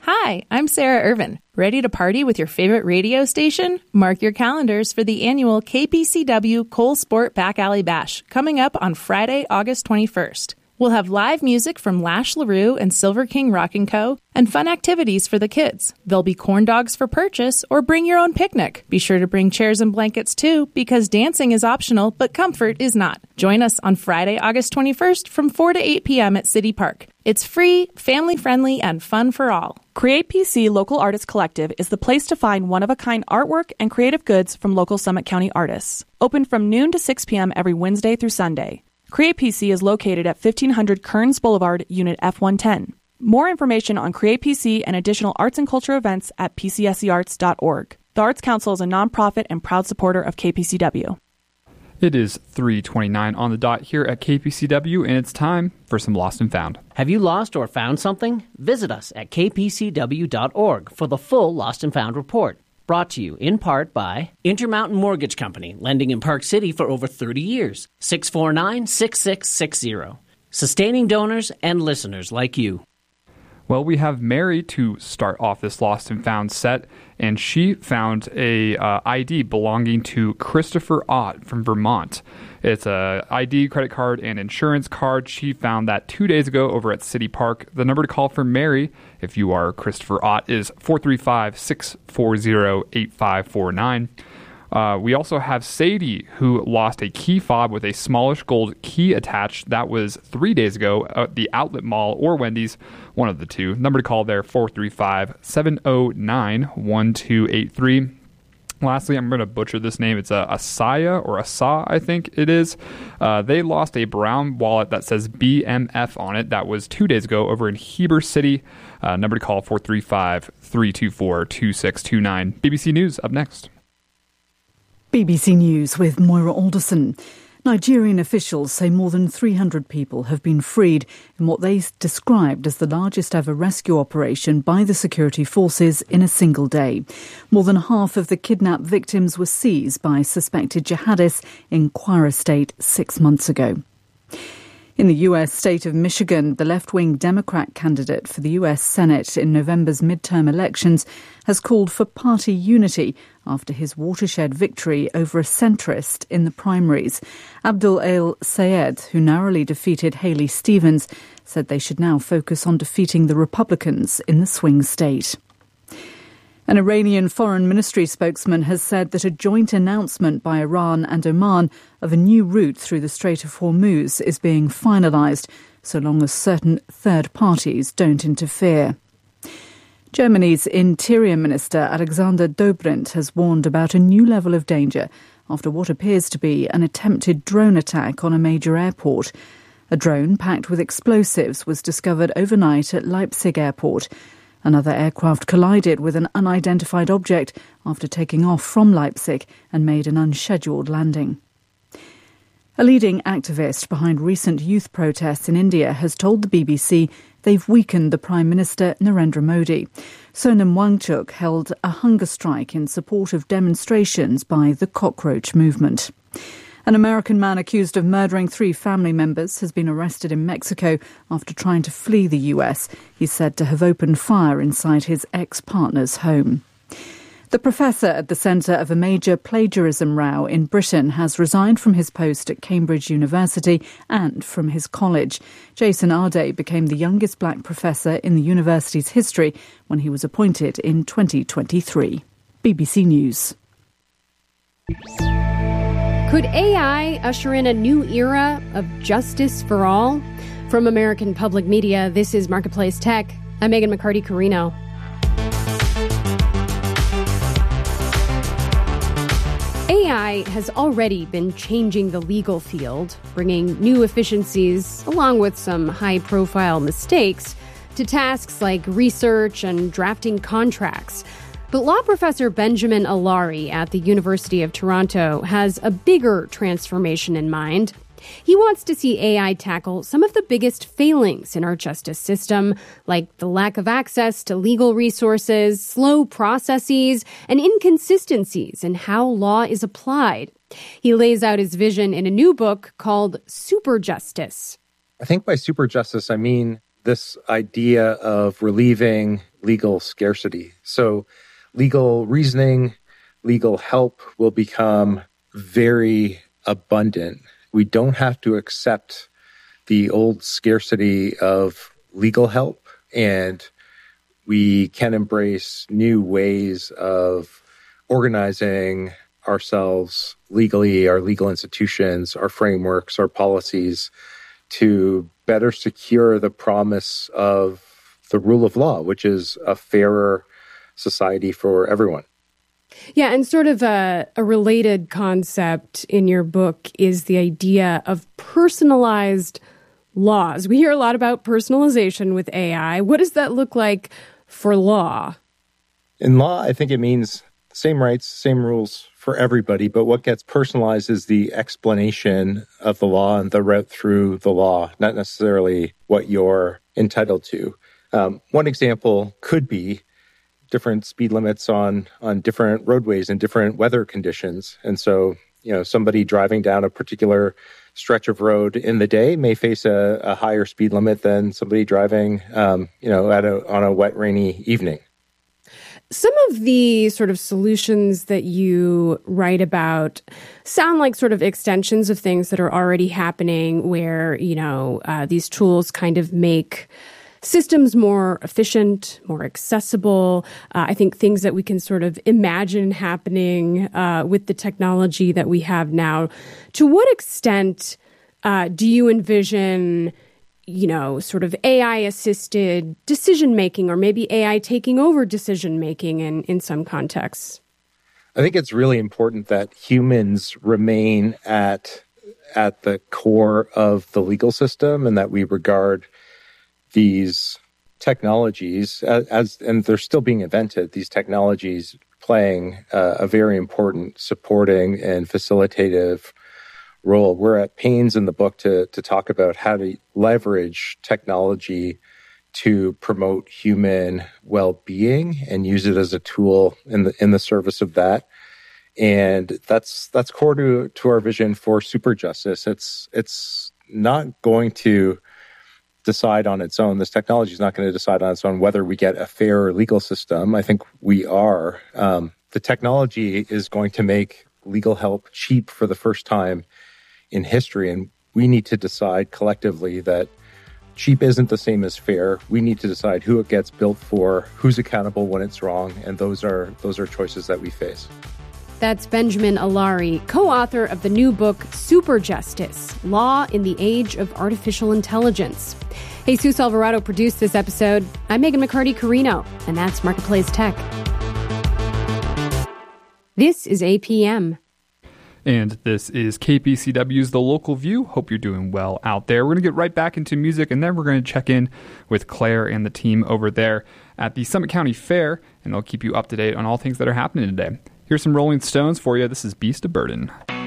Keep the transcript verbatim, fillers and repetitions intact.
Hi, I'm Sarah Irvin. Ready to party with your favorite radio station? Mark your calendars for the annual K P C W Cole Sport Back Alley Bash coming up on Friday, August twenty-first. We'll have live music from Lash LaRue and Silver King Rock and Co. and fun activities for the kids. There'll be corn dogs for purchase or bring your own picnic. Be sure to bring chairs and blankets too, because dancing is optional, but comfort is not. Join us on Friday, August twenty-first from four to eight p.m. at City Park. It's free, family-friendly, and fun for all. Create P C Local Artists Collective is the place to find one-of-a-kind artwork and creative goods from local Summit County artists. Open from noon to six p.m. every Wednesday through Sunday. Create P C is located at fifteen hundred Kearns Boulevard, Unit F one ten. More information on Create P C and additional arts and culture events at p c s e arts dot org. The Arts Council is a nonprofit and proud supporter of K P C W. It is three twenty-nine on the dot here at K P C W, and it's time for some Lost and Found. Have you lost or found something? Visit us at k p c w dot org for the full Lost and Found report. Brought to you in part by Intermountain Mortgage Company, lending in Park City for over thirty years. six four nine, six six six zero. Sustaining donors and listeners like you. Well, we have Mary to start off this Lost and Found set, and she found a uh, I D belonging to Christopher Ott from Vermont. It's a I D, credit card, and insurance card. She found that two days ago over at City Park. The number to call for Mary, if you are Christopher Ott, is four three five, six four zero, eight five four nine. Uh, we also have Sadie, who lost a key fob with a smallish gold key attached. That was three days ago at the Outlet Mall or Wendy's, one of the two. Number to call there, four three five, seven zero nine, one two eight three. Lastly, I'm going to butcher this name. It's a Asaya or Asa, I think it is. Uh, they lost a brown wallet that says B M F on it. That was two days ago over in Heber City. Uh, number to call, four three five, three two four, two six two nine. B B C News up next. B B C News with Moira Alderson. Nigerian officials say more than three hundred people have been freed in what they described as the largest ever rescue operation by the security forces in a single day. More than half of the kidnapped victims were seized by suspected jihadists in Kwara State six months ago. In the U S state of Michigan, the left-wing Democrat candidate for the U S Senate in November's midterm elections has called for party unity after his watershed victory over a centrist in the primaries. Abdul El Sayed, who narrowly defeated Haley Stevens, said they should now focus on defeating the Republicans in the swing state. An Iranian foreign ministry spokesman has said that a joint announcement by Iran and Oman of a new route through the Strait of Hormuz is being finalised, so long as certain third parties don't interfere. Germany's Interior Minister Alexander Dobrindt has warned about a new level of danger after what appears to be an attempted drone attack on a major airport. A drone packed with explosives was discovered overnight at Leipzig Airport. Another aircraft collided with an unidentified object after taking off from Leipzig and made an unscheduled landing. A leading activist behind recent youth protests in India has told the B B C they've weakened the Prime Minister Narendra Modi. Sonam Wangchuk held a hunger strike in support of demonstrations by the Cockroach Movement. An American man accused of murdering three family members has been arrested in Mexico after trying to flee the U S. He's said to have opened fire inside his ex-partner's home. The professor at the centre of a major plagiarism row in Britain has resigned from his post at Cambridge University and from his college. Jason Arday became the youngest black professor in the university's history when he was appointed in twenty twenty-three. B B C News. Could A I usher in a new era of justice for all? From American Public Media, this is Marketplace Tech. I'm Megan McCarty-Carino. A I has already been changing the legal field, bringing new efficiencies, along with some high-profile mistakes, to tasks like research and drafting contracts. But law professor Benjamin Allari at the University of Toronto has a bigger transformation in mind. He wants to see A I tackle some of the biggest failings in our justice system, like the lack of access to legal resources, slow processes, and inconsistencies in how law is applied. He lays out his vision in a new book called Super Justice. I think by super justice, I mean this idea of relieving legal scarcity. So legal reasoning, legal help will become very abundant. We don't have to accept the old scarcity of legal help, and we can embrace new ways of organizing ourselves legally, our legal institutions, our frameworks, our policies, to better secure the promise of the rule of law, which is a fairer society for everyone. Yeah, and sort of a, a related concept in your book is the idea of personalized laws. We hear a lot about personalization with A I. What does that look like for law? In law, I think it means same rights, same rules for everybody, but what gets personalized is the explanation of the law and the route through the law, not necessarily what you're entitled to. Um, one example could be different speed limits on on different roadways and different weather conditions. And so, you know, somebody driving down a particular stretch of road in the day may face a, a higher speed limit than somebody driving, um, you know, at a, on a wet, rainy evening. Some of the sort of solutions that you write about sound like sort of extensions of things that are already happening where, you know, uh, these tools kind of make systems more efficient, more accessible. Uh, I think things that we can sort of imagine happening uh, with the technology that we have now. To what extent uh, do you envision, you know, sort of A I-assisted decision-making, or maybe A I taking over decision-making in, in some contexts? I think it's really important that humans remain at at the core of the legal system, and that we regard these technologies as, as and they're still being invented, these technologies playing uh, a very important supporting and facilitative role. We're at pains in the book to to talk about how to leverage technology to promote human well-being and use it as a tool in the in the service of that. And that's that's core to to our vision for super justice. It's it's not going to decide on its own. This technology is not going to decide on its own whether we get a fair legal system. I think we are. Um, the technology is going to make legal help cheap for the first time in history, and we need to decide collectively that cheap isn't the same as fair. We need to decide who it gets built for, who's accountable when it's wrong, and those are those are choices that we face. That's Benjamin Allari, co-author of the new book, Super Justice, Law in the Age of Artificial Intelligence. Jesus Alvarado produced this episode. I'm Megan McCarty-Carino, and that's Marketplace Tech. This is A P M. And this is K P C W's The Local View. Hope you're doing well out there. We're going to get right back into music, and then we're going to check in with Claire and the team over there at the Summit County Fair, and they'll keep you up to date on all things that are happening today. Here's some Rolling Stones for you. This is Beast of Burden.